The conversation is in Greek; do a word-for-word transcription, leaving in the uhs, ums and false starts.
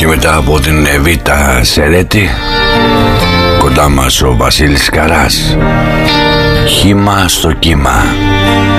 Και μετά από την Εβίτα Σερέτη, κοντά μας ο Βασίλης Καράς. Χύμα στο κύμα.